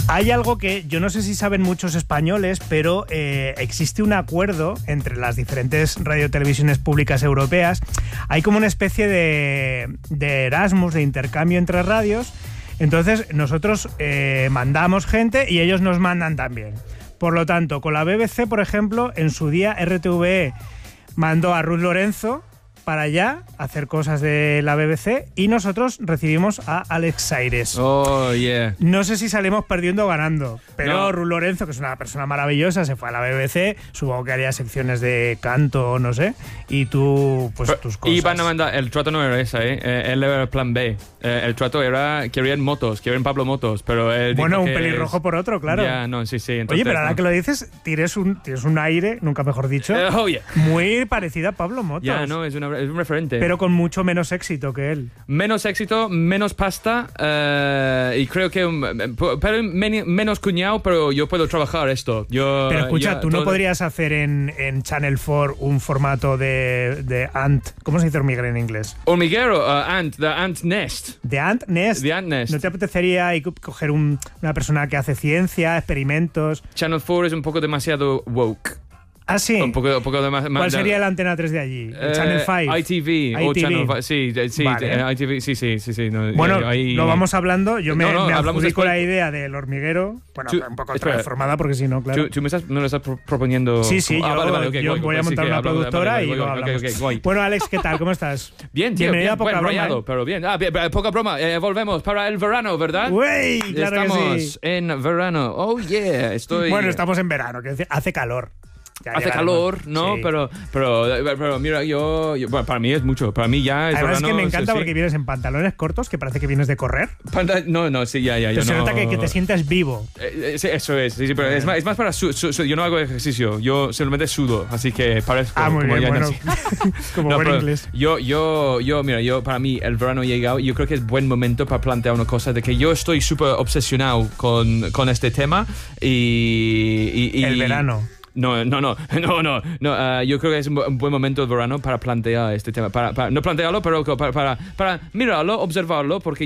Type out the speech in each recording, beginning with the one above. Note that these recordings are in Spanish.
Hay algo que yo no sé si saben muchos españoles, pero existe un acuerdo entre las diferentes radiotelevisiones públicas europeas. Hay como una especie de Erasmus, de intercambio entre radios. Entonces nosotros mandamos gente y ellos nos mandan también. Por lo tanto, con la BBC, por ejemplo, en su día RTVE mandó a Ruth Lorenzo para allá hacer cosas de la BBC y nosotros recibimos a Alex Saires. Oh, yeah. No sé si salimos perdiendo o ganando, pero No. Ruth Lorenzo, que es una persona maravillosa, se fue a la BBC, supongo que haría secciones de canto, no sé, y tú, pues tus cosas. Y van a mandar, el trato no era ese, él era el plan B. El trato era, querían Pablo Motos, pero él dijo Bueno, un que pelirrojo por otro, claro. Ya, no, sí. Entonces, Oye, pero ahora no. que lo dices, tienes un aire, nunca mejor dicho, Oh, yeah. muy parecido a Pablo Motos. Ya, no, es un referente. Pero con mucho menos éxito que él. Menos éxito, menos pasta y creo que pero menos cuñado, pero yo puedo trabajar esto. Pero escucha, yo, ¿tú no podrías hacer en Channel 4 un formato de Ant? ¿Cómo se dice hormiguero en inglés? Hormiguero, the Ant Nest. ¿De Ant Nest? The Ant Nest. ¿No te apetecería coger una persona que hace ciencia, experimentos? Channel 4 es un poco demasiado woke. Ah, sí. Un poco de más. ¿Cuál sería la antena 3 de allí? ¿El Channel 5? ITV o Channel 5. Sí, Vale. ITV, sí. No, Bueno, ahí, lo vamos hablando. Yo me hablamos adjudico después. la idea del hormiguero. Bueno, un poco espera. transformada porque si no, claro. ¿Tú me estás proponiendo? Sí, Vale, yo okay, voy a montar una productora y lo okay, hablamos. guay. Bueno, Alex, ¿qué tal? ¿Cómo estás? Bien, tío, Bienvenido a Poca buen Broma, rollado, pero bien. Poca broma. Volvemos para el verano, ¿verdad? ¡Uy! Claro Estamos que sí. en verano. Oh, yeah. Bueno, estamos en verano, que hace calor. Ya hace llegaremos. calor, ¿no? Sí. Pero mira, yo bueno, para mí es mucho. Para mí ya es Además verano. es que me encanta sí. porque vienes en pantalones cortos, que parece que vienes de correr. No, sí, ya. Pero Yo se no... nota que te sientes vivo. Sí, eso es, sí, pero es más para yo no hago ejercicio, yo simplemente sudo, así que parezco Muy como bien, ya bueno. nací. Como buen inglés. Mira, para mí el verano ha llegado y yo creo que es buen momento para plantear una cosa de que yo estoy súper obsesionado con este tema y el verano. No, yo creo que es un buen momento el verano para plantear este tema, para no plantearlo, pero para mirarlo, observarlo, porque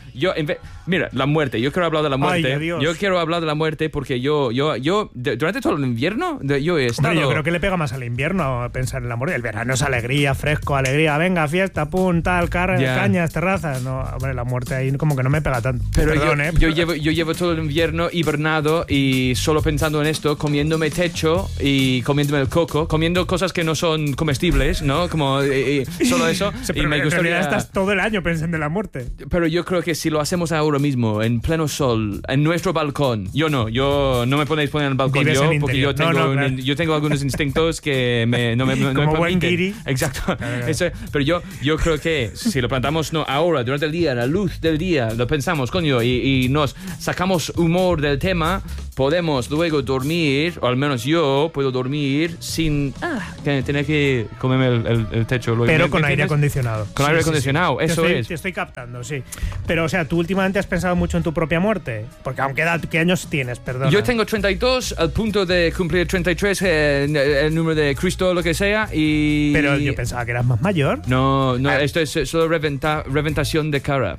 mira, la muerte, yo quiero hablar de la muerte. Ay, Dios. Yo quiero hablar de la muerte porque durante todo el invierno yo he estado... Hombre, yo creo que le pega más al invierno pensar en la muerte. El verano es alegría, fresco, alegría, venga, fiesta, pum, tal, cañas, terrazas. No, hombre, la muerte ahí como que no me pega tanto. Pero perdón, yo llevo todo el invierno hibernado y solo pensando en esto, comiéndome techo y comiéndome el coco, comiendo cosas que no son comestibles, ¿no? Como solo eso. Sí, y pero me en gustaría... realidad estás todo el año pensando en la muerte. Pero yo creo que si lo hacemos ahora mismo, en pleno sol, en nuestro balcón, yo no me podéis poner en el balcón Vives en porque interior. yo Claro. tengo algunos instintos que no me Como buen permiten. guiri. Exacto. Claro. Eso, pero yo creo que si lo plantamos ahora, durante el día, a la luz del día, lo pensamos, coño, y nos sacamos humor del tema, podemos luego dormir, o al menos yo puedo dormir sin tener que comerme el techo. Pero con aire entiendes? acondicionado. Con aire acondicionado, eso es. Te estoy captando, sí. Pero, o sea, ¿tú últimamente has pensado mucho en tu propia muerte? Porque aunque ¿qué años tienes? Perdona. Yo tengo 32, al punto de cumplir 33, el número de Cristo, lo que sea, y... Pero yo pensaba que eras más mayor. No, esto es solo reventación de cara.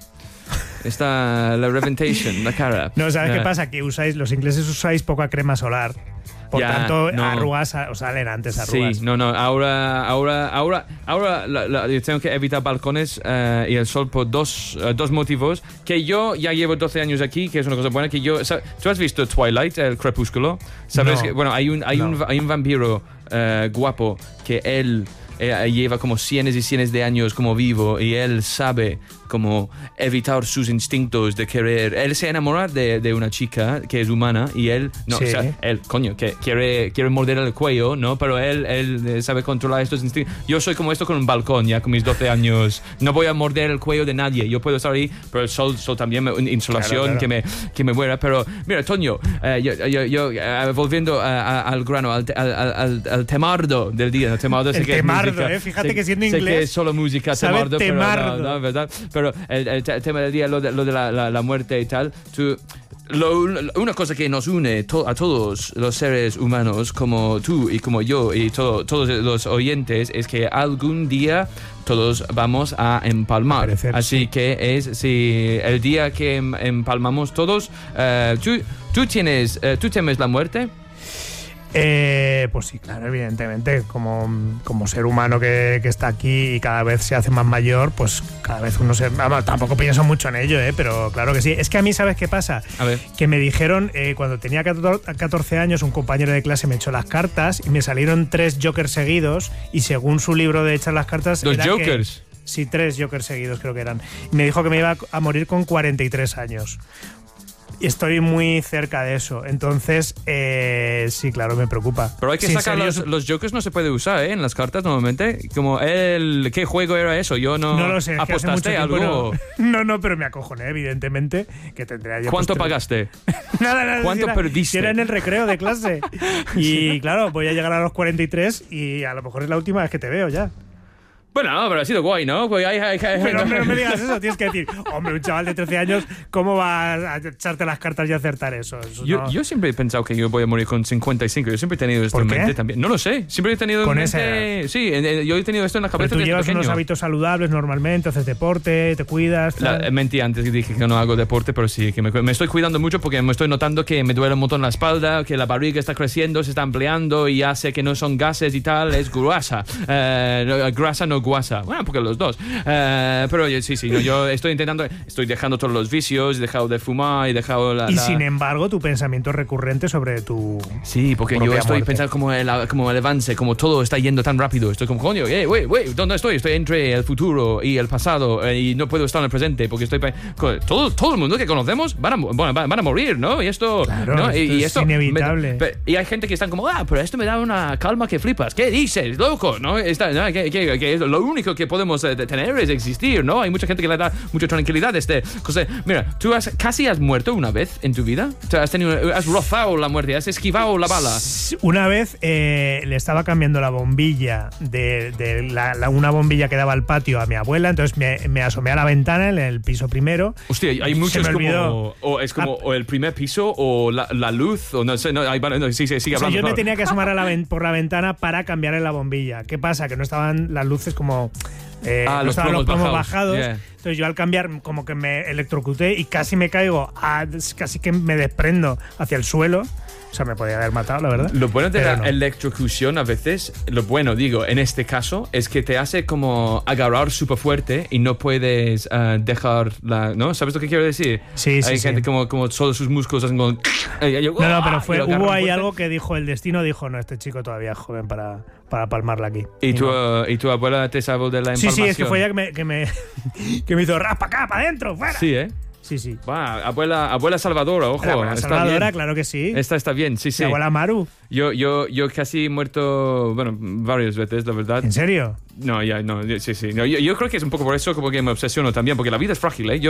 Está la reventation, la cara. No, ¿sabes qué pasa? Que los ingleses usáis poca crema solar. Por tanto, arrugas os salen antes arrugas. Sí, ahora yo tengo que evitar balcones y el sol por dos motivos. Que yo ya llevo 12 años aquí, que es una cosa buena. Que ¿tú has visto Twilight, el crepúsculo? ¿Sabes? No. Que, bueno, hay un vampiro guapo que él lleva como cientos y cientos de años como vivo y él sabe como evitar sus instintos de querer. Él se enamora de una chica que es humana y él, Sí. o sea, él, coño, que quiere morder el cuello, ¿no? Pero él sabe controlar estos instintos. Yo soy como esto con un balcón ya con mis 12 años. No voy a morder el cuello de nadie. Yo puedo estar ahí, pero el sol también, insolación, Claro. que me muera. Pero mira, Toño, volviendo al grano, al temardo del día. ¿No? Temardo, sé El que es temardo, música, fíjate que siendo sé inglés que es solo música, sabe temardo, temardo. pero no, ¿verdad? Pero el tema del día, lo de la muerte y tal, una cosa que nos une a todos los seres humanos, como tú y como yo y todos los oyentes, es que algún día todos vamos a empalmar. Así que si el día que empalmamos todos, ¿tú temes la muerte? Pues sí, claro, evidentemente, como ser humano que está aquí y cada vez se hace más mayor, pues cada vez uno vamos, tampoco pienso mucho en ello, pero claro que sí. Es que a mí, ¿sabes qué pasa? A ver. Que me dijeron, cuando tenía 14 años, un compañero de clase me echó las cartas y me salieron 3 jokers seguidos, y según su libro de echar las cartas... ¿Los jokers? Sí, 3 jokers seguidos creo que eran. Y me dijo que me iba a morir con 43 años. Y estoy muy cerca de eso. Entonces, sí, claro, me preocupa. Pero hay que sacar los jokers, no se puede usar en las cartas normalmente. Como ¿qué juego era eso? Yo no lo sé. ¿Apostaste algo? No, pero me acojoné, evidentemente. Que tendría yo. ¿Cuánto pagaste? Nada. ¿Cuánto perdiste? Era en el recreo de clase. Y claro, voy a llegar a los 43 y a lo mejor es la última vez que te veo ya. Bueno, pero ha sido guay, ¿no? Pues pero hombre, no me digas eso, tienes que decir, hombre, un chaval de 13 años, ¿cómo va a echarte las cartas y acertar eso? Yo siempre he pensado que yo voy a morir con 55. Yo siempre he tenido esto en mente también. No lo sé, siempre he tenido en mente... Sí, yo he tenido esto en la cabeza. Pero tú llevas pequeño. Unos hábitos saludables normalmente, haces deporte, te cuidas... Mentí antes que dije que no hago deporte, pero sí, que me estoy cuidando mucho porque me estoy notando que me duele un montón la espalda, que la barriga está creciendo, se está ampliando y ya sé que no son gases y tal, es grasa. Grasa, no guasa. Bueno, porque los dos. Pero sí, yo estoy dejando todos los vicios, he dejado de fumar, he dejado sin embargo, tu pensamiento es recurrente sobre tu... Sí, porque yo estoy pensando como el avance, como todo está yendo tan rápido. Estoy como, coño, ¿dónde estoy? Estoy entre el futuro y el pasado y no puedo estar en el presente porque estoy... Todo el mundo que conocemos van a morir, ¿no? Y esto... Claro, ¿no? esto es inevitable. Y hay gente que están como, pero esto me da una calma que flipas. ¿Qué dices, loco? ¿No? Que lo único que podemos tener es existir, ¿no? Hay mucha gente que le da mucha tranquilidad cosa. Mira, ¿tú casi has muerto una vez en tu vida? ¿Has rozado la muerte? ¿Has esquivado la bala? Una vez le estaba cambiando la bombilla una bombilla que daba al patio a mi abuela, entonces me asomé a la ventana en el piso primero. Hostia, hay muchos como... O el primer piso o la luz, o no sé, sigue hablando. Yo me tenía que asomar por la ventana para cambiarle la bombilla. ¿Qué pasa? Que no estaban las luces como... no estaban los plomos bajados. Yeah. Entonces yo al cambiar como que me electrocuté y casi me caigo, casi que me desprendo hacia el suelo. O sea, me podía haber matado, la verdad. Lo bueno de la electrocución a veces, en este caso, es que te hace como agarrar súper fuerte y no puedes dejarla, ¿no? ¿Sabes lo que quiero decir? Sí. Hay gente como todos sus músculos hacen como... No, pero hubo ahí algo que dijo el destino, no, este chico todavía es joven para palmarla aquí. ¿Y tu abuela te salvó de la empalmación? Sí, es que fue ella que me hizo raspa acá, para adentro, fuera. Sí, ¿eh? Sí. Abuela salvadora, ojo. La abuela salvadora, claro que sí. Está bien, sí. La abuela Maru. Yo casi he muerto, varias veces, la verdad. ¿En serio? No, sí. No, yo creo que es un poco por eso como que me obsesiono también, porque la vida es frágil, ¿eh?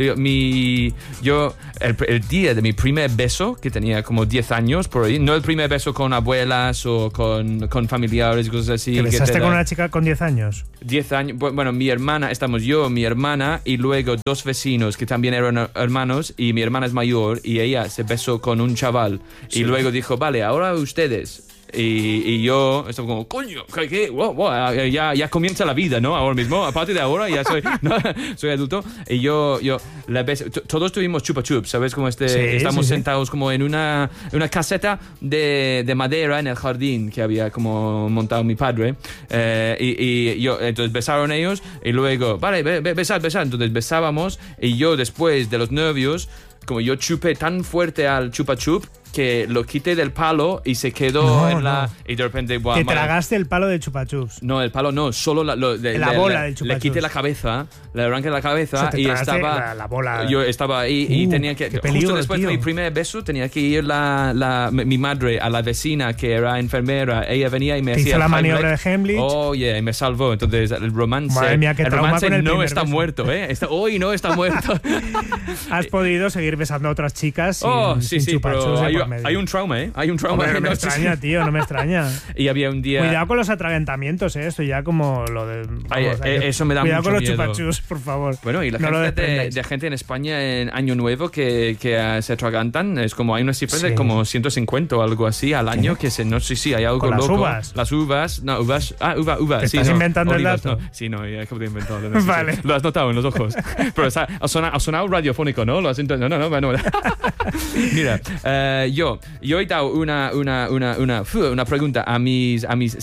El día de mi primer beso, que tenía como 10 años por ahí, no el primer beso con abuelas o con familiares y cosas así. ¿Te besaste con una chica con 10 años? 10 años. Bueno, mi hermana, mi hermana y luego 2 vecinos que también eran hermanos, y mi hermana es mayor y ella se besó con un chaval. Sí. Y luego dijo, vale, ahora ustedes. Y yo estaba como, coño, ¿qué? Wow, ya comienza la vida, ¿no? Ahora mismo, aparte de ahora, ya soy adulto. Y yo la besé. Todos tuvimos chupa chups, ¿sabes? Como estamos sentados como en una caseta de madera en el jardín que había como montado mi padre. Y yo, entonces besaron ellos y luego, vale, besar. Entonces besábamos y yo después de los nervios, como yo chupé tan fuerte al chupa chup que lo quité del palo y se quedó y de repente... ¿Te tragaste el palo de chupa chups? No, el palo no, solo la bola del chupa chups. Le quité la cabeza, le arranqué la cabeza, y estaba... La bola. Yo estaba ahí y tenía que... Justo después de mi primer beso tenía que ir mi madre a la vecina que era enfermera. Ella venía y me hacía... Hizo la maniobra de Heimlich. Oh, yeah, y me salvó. Entonces el romance... Madre mía, qué trauma con el no primer está beso. muerto, ¿eh? Hoy no está muerto. Has podido seguir besando a otras chicas sin sí, chupa pero chups, medio. Hay un trauma, ¿eh? Hay un trauma. Hombre, no me extraña, tío, no me extraña. Y había un día... Cuidado con los atragantamientos, esto ya como lo de... eso me da mucho miedo. Cuidado con los chupachus, por favor. Bueno, y la gente de gente en España en Año Nuevo que se atragantan, es como hay una cifra de como 150 o algo así al año, que no sé si hay algo con loco. Las uvas, uvas. ¿Te estás inventando olivas, el dato? No. Sí, no, acabo de inventarlo. Vale. Lo has notado en los ojos. Pero ha sonado radiofónico, ¿no? Lo has intentado. No. Mira, yo he dado una pregunta a mis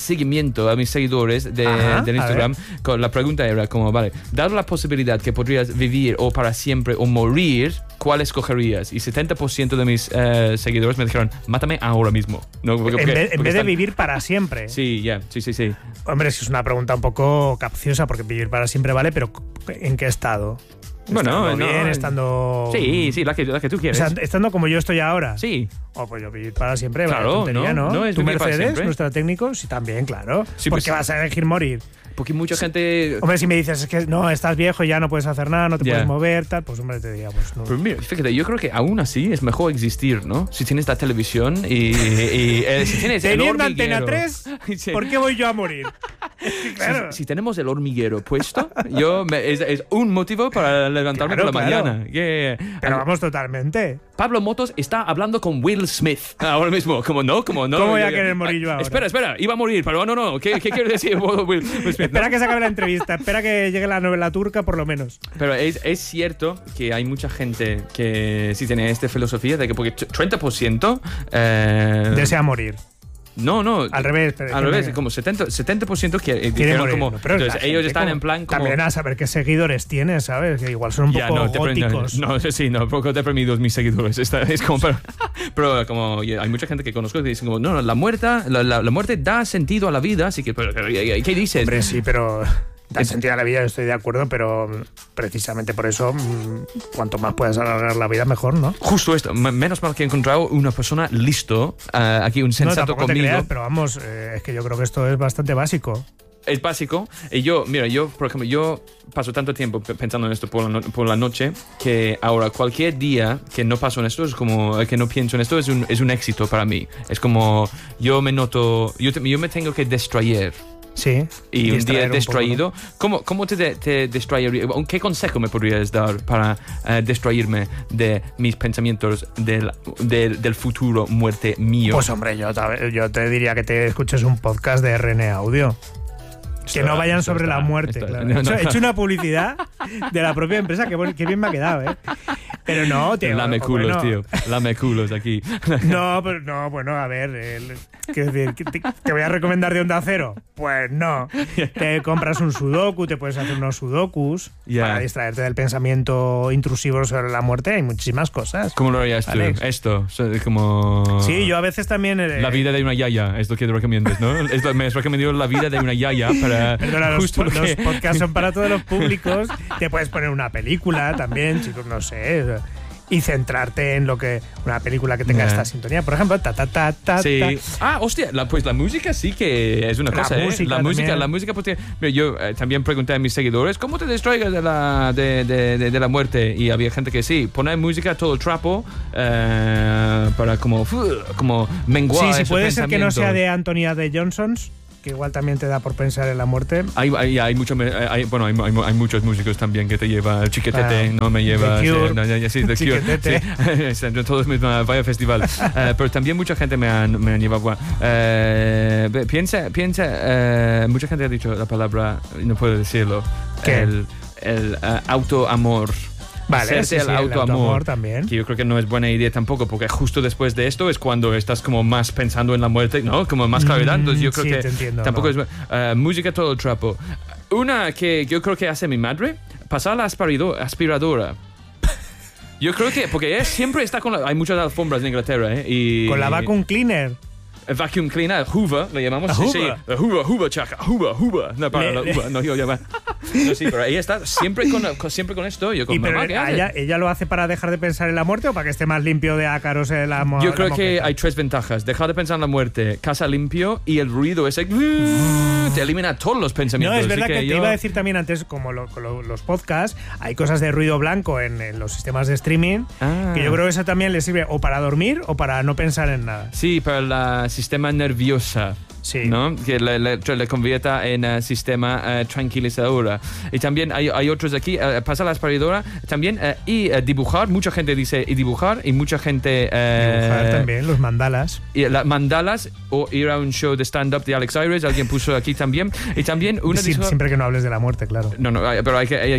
seguidores del Instagram. La pregunta era como, vale, dado la posibilidad que podrías vivir o para siempre o morir, ¿cuál escogerías? Y 70% de mis seguidores me dijeron, mátame ahora mismo. ¿No? En vez de vivir para siempre. Sí, sí. Hombre, es una pregunta un poco capciosa, porque vivir para siempre vale, pero ¿en qué estado? Bueno, bien, estando... Sí, la que tú quieres. O sea, estando como yo estoy ahora. Sí. Pues yo vivir para siempre, claro, tontería, ¿no? No es ¿Tú, vivir Mercedes, para siempre. nuestra técnico? Sí, también, claro. Sí, ¿por qué vas a elegir morir? Porque mucha gente... Hombre, si me dices, es que no, estás viejo y ya no puedes hacer nada, no te puedes mover, tal, pues hombre, te diría, pues no. Pero mira, fíjate, yo creo que aún así es mejor existir, ¿no? Si tienes la televisión y si tienes teniendo el hormiguero... Antena 3, sí. ¿Por qué voy yo a morir? Claro. Si tenemos el hormiguero puesto, es un motivo para levantarme por la mañana. Pero vamos, totalmente. Pablo Motos está hablando con Will Smith ahora mismo. ¿Cómo no? ¿Cómo voy a querer morir yo ahora? Espera, iba a morir, pero no. ¿Qué quiere decir Will Smith? Espera que se acabe la entrevista, espera que llegue la novela turca por lo menos. Pero es cierto que hay mucha gente que sí tiene esta filosofía de que porque 30% desea morir. No. Al revés. Como 70% quiere morir. Como, pero entonces ellos están en plan como... También a saber qué seguidores tienes, ¿sabes? Que igual son un poco góticos. Un poco deprimidos mis seguidores. Es como... Pero como hay mucha gente que conozco que dicen como, no, la muerte da sentido a la vida, así que... ¿Qué dices? Hombre, sí, pero... Da sentido a la vida, yo estoy de acuerdo, pero precisamente por eso, cuanto más puedas alargar la vida, mejor, ¿no? Justo esto. Menos mal que he encontrado una persona listo, aquí un sensato conmigo. Te creas, pero vamos, es que yo creo que esto es bastante básico. Es básico. Y yo, por ejemplo, yo paso tanto tiempo pensando en esto por la noche que ahora cualquier día que no paso en esto, es como que no pienso en esto, es un éxito para mí. Es como yo me noto, yo me tengo que distraer. Sí. Y un día distraído. ¿Cómo te distraerías? ¿Qué consejo me podrías dar para distraerme de mis pensamientos del futuro muerte mío? Pues hombre, yo te diría que te escuches un podcast de RN Audio. Que no vayan sobre la muerte, claro. He hecho una publicidad de la propia empresa, que bien me ha quedado, ¿eh? Pero no, tío. Lame culos, tío. Lame culos aquí. No, pero no, bueno, a ver. ¿Te voy a recomendar de Onda Cero? Pues no. Te compras un sudoku, te puedes hacer unos sudokus para distraerte del pensamiento intrusivo sobre la muerte. Hay muchísimas cosas. ¿Cómo lo harías tú? Esto, como... Sí, yo a veces también... La vida de una yaya, es lo que te recomiendas, ¿no? Me has recomendado la vida de una yaya para... Perdona, los podcasts son para todos los públicos. Te puedes poner una película también, chicos, no sé... Y centrarte en una película que tenga esta sintonía, por ejemplo, sí. Hostia, pues la música sí que es una cosa, La música, pues, yo también pregunté a mis seguidores, ¿cómo te distraigas de la muerte? Y había gente que sí, poner música todo el trapo para como menguar. Sí, puede ser que no sea de Antonia de Johnsons, que igual también te da por pensar en la muerte. Hay muchos músicos también que te lleva Chiquetete, no me lleva... The Cure. The Cure. Sí, todos mismos, vaya festival. Pero también mucha gente me han llevado... Piensa, mucha gente ha dicho la palabra, no puedo decirlo, el autoamor. Vale, hacerse el autoamor también. Que yo creo que no es buena idea tampoco, porque justo después de esto es cuando estás como más pensando en la muerte, ¿no? Como más claridad. Entonces yo creo que tampoco es música todo el trapo. Una que yo creo que hace mi madre, pasar la aspiradora. Yo creo que, porque ella siempre está hay muchas alfombras en Inglaterra, ¿eh? Con la vacuum cleaner. vacuum cleaner, Hoover, lo llamamos. Hoover. Sí, Hoover, chaca, Hoover. No, para la uva, no, yo llamo. No, sí, pero ella está siempre con esto. Yo con mamá, ¿qué hace? ¿Ella lo hace para dejar de pensar en la muerte o para que esté más limpio de ácaros en la Yo creo que hay 3 ventajas. Dejar de pensar en la muerte, casa limpio y el ruido ese te elimina todos los pensamientos. No, es verdad así que te iba a decir también antes, como los podcasts, hay cosas de ruido blanco en los sistemas de streaming, que yo creo que eso también le sirve o para dormir o para no pensar en nada. Sí, para el sistema nervioso. Sí. ¿No? Que le convierta en sistema tranquilizador. Y también hay otros aquí, pasa la aspiradora también, y dibujar, mucha gente dice y dibujar, y mucha gente... dibujar también, los mandalas. Y las mandalas, o ir a un show de stand-up de Alex Ayres, alguien puso aquí también. Y también una siempre que no hables de la muerte, claro. No, pero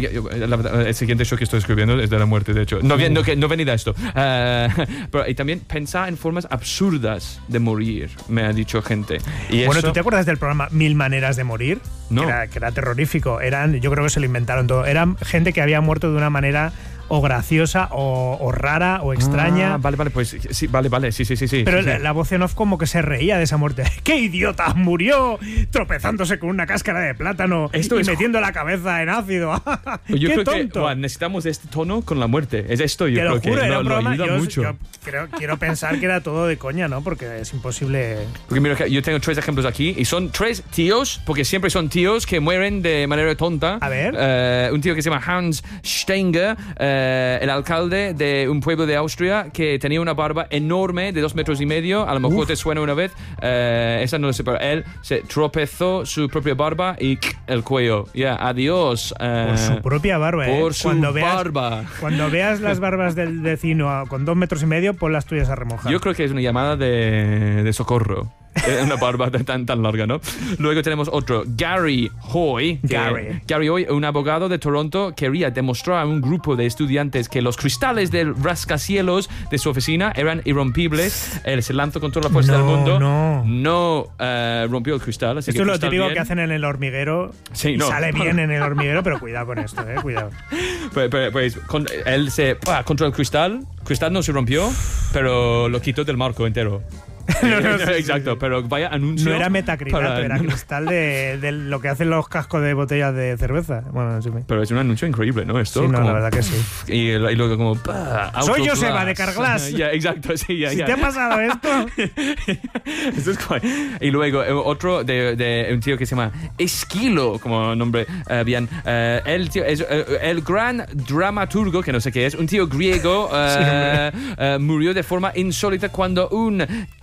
el siguiente show que estoy escribiendo es de la muerte, de hecho. No venida esto. Pero y también pensar en formas absurdas de morir, me ha dicho gente. Y bueno, eso, ¿tú te acuerdas del programa 1000 maneras de morir? No. Que era terrorífico. Yo creo que se lo inventaron todo. Eran gente que había muerto de una manera o graciosa o rara o extraña. Vale, pues sí, vale, sí. Pero sí. la voz en off como que se reía de esa muerte. ¡Qué idiota! Murió tropezándose con una cáscara de plátano y metiendo la cabeza en ácido. Yo ¡Qué creo tonto! que necesitamos este tono con la muerte. Es esto, yo Te lo creo juro, que era un programa, ayuda mucho. Yo quiero pensar que era todo de coña, ¿no? Porque es imposible. Porque mira, yo tengo 3 ejemplos aquí y son 3 tíos, porque siempre son tíos que mueren de manera tonta. A ver. Un tío que se llama Hans Stenger, el alcalde de un pueblo de Austria que tenía una barba enorme de 2,5 metros. A lo mejor te suena una vez. Esa no lo sé, pero él se tropezó su propia barba y el cuello. Adiós. Por su propia barba, Por su barba. Cuando veas las barbas del vecino con 2,5 metros, pon las tuyas a remojar. Yo creo que es una llamada de socorro. Una barba tan larga, ¿no? Luego tenemos otro, Gary Hoy. Gary Hoy, un abogado de Toronto, quería demostrar a un grupo de estudiantes que los cristales del rascacielos de su oficina eran irrompibles. Él se lanzó con toda la fuerza del mundo. No rompió el cristal. Así esto es lo típico que hacen en el hormiguero. Sí, no. Sale bien en el hormiguero, pero cuidado con esto, cuidado. Pues él se contra el cristal no se rompió, pero lo quitó del marco entero. Exacto, pero vaya anuncio. No era metacrilato, era cristal de lo que hacen los cascos de botellas de cerveza. Bueno, sí. Pero es un anuncio increíble, ¿no? Esto, sí, no, como, la verdad que sí. Y luego como... Soy Joseba de Carglass. Exacto, sí, Si te ha pasado esto... Esto es cool. Y luego otro de un tío que se llama Esquilo, como nombre bien. El tío es el gran dramaturgo, que no sé qué es, un tío griego, murió de forma insólita cuando un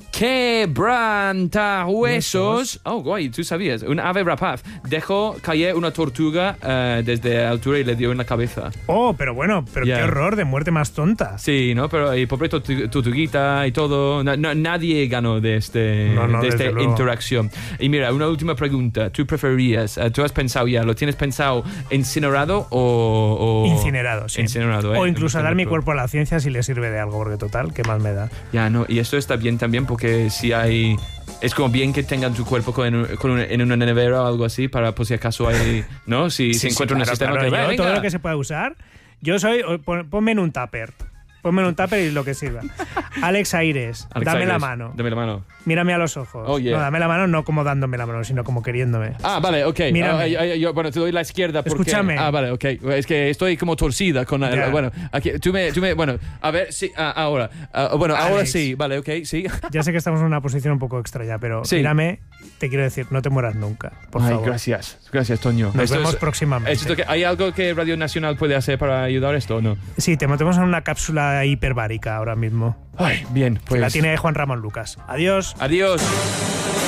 quebrantahuesos. Oh, guay, tú sabías. Un ave rapaz dejó caer una tortuga desde altura y le dio en la cabeza. Oh, pero bueno, qué horror, de muerte más tonta. Sí, ¿no? Pero y pobre tortuguita y todo. Nadie ganó de esta interacción. Y mira, una última pregunta. ¿Tú preferirías, tú has pensado ya, lo tienes pensado incinerado o incinerado, sí. Incinerado, o incluso dar mi cuerpo a la ciencia si le sirve de algo, porque total, ¿qué más me da? Ya, no, y esto está bien también porque si hay... Es como bien que tengan tu cuerpo en una nevera o algo así para por si acaso hay... ¿No? Si se encuentra una cisterna que venga. Todo lo que se pueda usar. Yo soy... Ponme en un tupper. Ponme en un tupper y lo que sirva. Alex Ayres, dame la mano. Dame la mano. Mírame a los ojos. Oh, yeah. No, dame la mano no como dándome la mano, sino como queriéndome. Ah, vale, ok. Bueno, te doy la izquierda porque... Escúchame. Ah, vale, ok. Es que estoy como torcida con... bueno, aquí, tú me... Bueno, a ver, sí, ahora. Bueno, Alex, ahora sí, vale, ok, sí. Ya sé que estamos en una posición un poco extraña, pero sí. Mírame, te quiero decir, no te mueras nunca, por favor. Gracias, Toño. Nos vemos próximamente. ¿Hay algo que Radio Nacional puede hacer para ayudar esto o no? Sí, te metemos en una cápsula hiperbárica ahora mismo. Ay, bien, pues... La tiene Juan Ramón Lucas. Adiós. Adiós.